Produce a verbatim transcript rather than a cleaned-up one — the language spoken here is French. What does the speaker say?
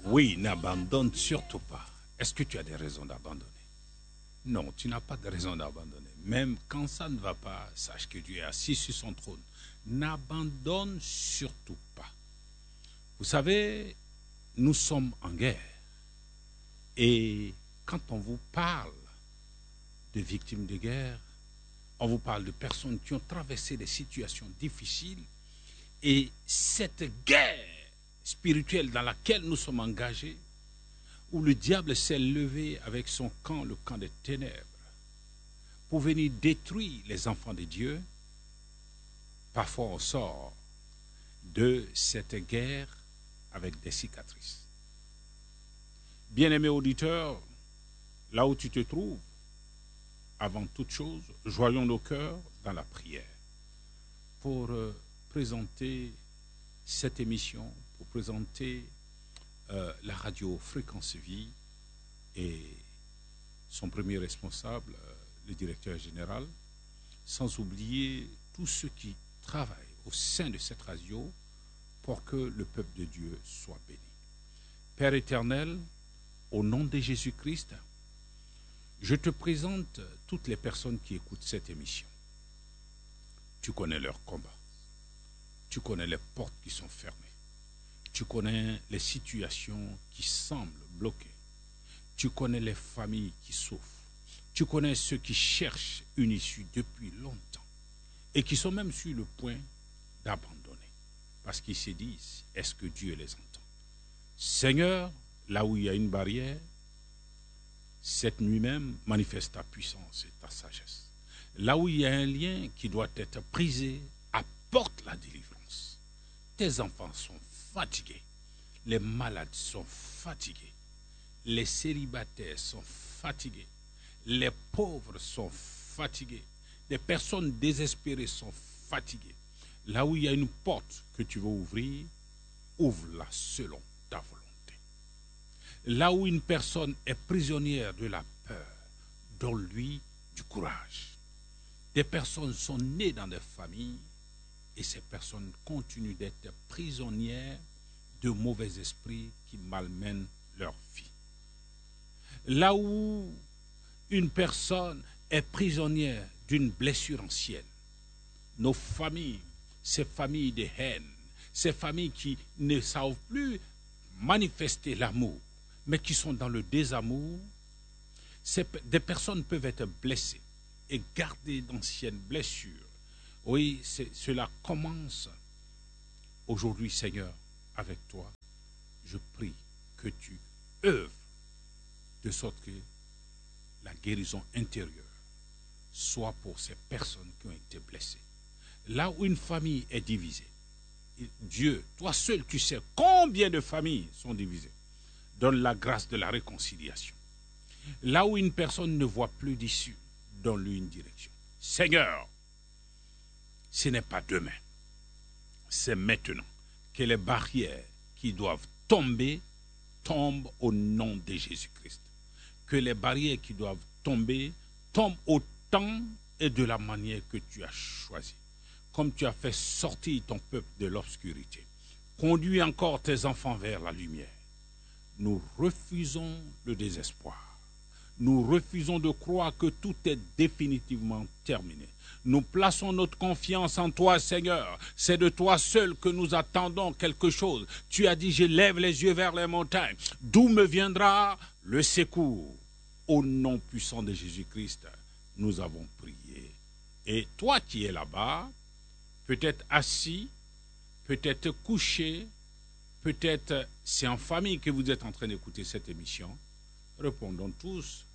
Oui, n'abandonne surtout pas. Est-ce que tu as des raisons d'abandonner? Non, tu n'as pas de raison d'abandonner. Même quand ça ne va pas, sache que Dieu est assis sur son trône. N'abandonne surtout pas. Vous savez, nous sommes en guerre. Et quand on vous parle de victimes de guerre, on vous parle de personnes qui ont traversé des situations difficiles. Et cette guerre spirituelle dans laquelle nous sommes engagés, où le diable s'est levé avec son camp, le camp des ténèbres, pour venir détruire les enfants de Dieu, parfois on sort de cette guerre avec des cicatrices. Bien-aimé auditeur, là où tu te trouves, avant toute chose, joignons nos cœurs dans la prière pour euh, présenter cette émission, pour présenter euh, la radio Fréquence Vie et son premier responsable, euh, le directeur général, sans oublier tous ceux qui travaillent au sein de cette radio pour que le peuple de Dieu soit béni. Père éternel, au nom de Jésus-Christ, je te présente toutes les personnes qui écoutent cette émission. Tu connais leurs combats. Tu connais les portes qui sont fermées. Tu connais les situations qui semblent bloquées. Tu connais les familles qui souffrent. Tu connais ceux qui cherchent une issue depuis longtemps et qui sont même sur le point d'abandonner parce qu'ils se disent, est-ce que Dieu les entend? Seigneur, là où il y a une barrière, cette nuit même, manifeste ta puissance et ta sagesse. Là où il y a un lien qui doit être brisé, apporte la délivrance. Tes enfants sont fatigués. Les malades sont fatigués. Les célibataires sont fatigués. Les pauvres sont fatigués. Les personnes désespérées sont fatiguées. Là où il y a une porte que tu veux ouvrir, ouvre-la selon ta volonté. Là où une personne est prisonnière de la peur, donne-lui du courage. Des personnes sont nées dans des familles et ces personnes continuent d'être prisonnières de mauvais esprits qui malmènent leur vie. Là où une personne est prisonnière d'une blessure ancienne, nos familles, ces familles de haine, ces familles qui ne savent plus manifester l'amour, mais qui sont dans le désamour, des personnes peuvent être blessées et garder d'anciennes blessures. Oui, cela commence aujourd'hui, Seigneur, avec toi. Je prie que tu œuvres de sorte que la guérison intérieure soit pour ces personnes qui ont été blessées. Là où une famille est divisée, Dieu, toi seul, tu sais combien de familles sont divisées. Donne la grâce de la réconciliation. Là où une personne ne voit plus d'issue, donne-lui une direction. Seigneur, ce n'est pas demain, c'est maintenant que les barrières qui doivent tomber tombent au nom de Jésus-Christ. Que les barrières qui doivent tomber tombent au temps et de la manière que tu as choisi. Comme tu as fait sortir ton peuple de l'obscurité. Conduis encore tes enfants vers la lumière. Nous refusons le désespoir. Nous refusons de croire que tout est définitivement terminé. Nous plaçons notre confiance en toi, Seigneur. C'est de toi seul que nous attendons quelque chose. Tu as dit, je lève les yeux vers les montagnes. D'où me viendra le secours? Au nom puissant de Jésus-Christ, nous avons prié. Et toi qui es là-bas, peut-être assis, peut-être couché, peut-être c'est en famille que vous êtes en train d'écouter cette émission. Répondons tous